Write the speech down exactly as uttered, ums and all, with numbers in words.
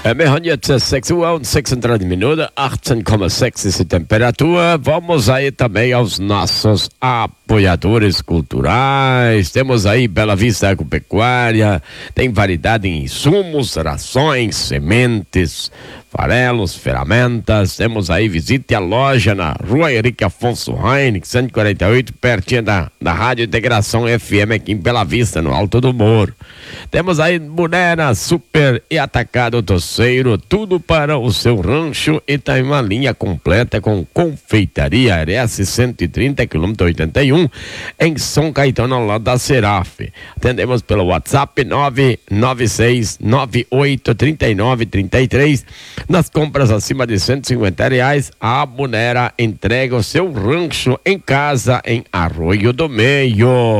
Wir haben jetzt sechs Uhr und sechsunddreißig Minuten, achtzehn Komma sechs ist die Temperatur. Vamos aí também aos nossos apoiadores culturais. Temos aí Bela Vista Agropecuária, tem variedade em insumos, rações, sementes, farelos, ferramentas. Temos aí, visite a loja na Rua Henrique Afonso Heinrich, cento e quarenta e oito, pertinho da, da Rádio Integração F M aqui em Bela Vista, no Alto do Morro. Temos aí Bunera, Super e Atacado Toceiro, tudo para o seu rancho, e tem uma linha completa com confeitaria R S cento e trinta, quilômetro oitenta e um, em São Caetano, ao lado da Seraf. Atendemos pelo WhatsApp nove nove seis nove oito três nove três três. Nas compras acima de cento e cinquenta reais, a Bunera entrega o seu rancho em casa em Arroio do Meio.